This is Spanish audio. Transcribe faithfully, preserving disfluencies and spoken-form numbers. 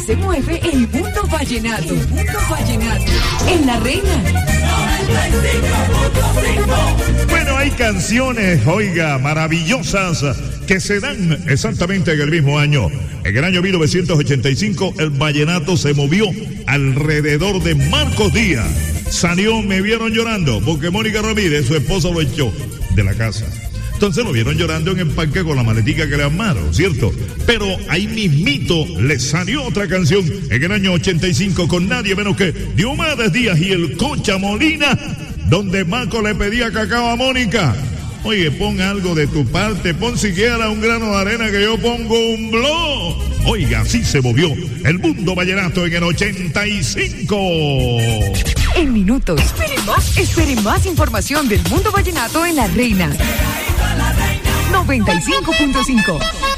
se mueve el mundo vallenato. El mundo vallenato. En La Reina. Bueno, hay canciones, oiga, maravillosas que se dan exactamente en el mismo año. En el año mil novecientos ochenta y cinco, el vallenato se movió alrededor de Marcos Díaz. Salió Me Vieron Llorando, porque Mónica Ramírez, su esposa, lo echó de la casa. Entonces lo vieron llorando en el parque con la maletica que le armaron, ¿cierto? Pero ahí mismito le salió otra canción en el año ochenta y cinco con nadie menos que Diomedes Díaz y el Concha Molina, donde Marco le pedía cacao a Mónica. Oye, pon algo de tu parte, pon siquiera un grano de arena que yo pongo un blog. Oiga, así se movió el mundo vallenato en el ochenta y cinco. En minutos, espere más, espere más información del mundo vallenato en La Reina. noventa y cinco punto cinco.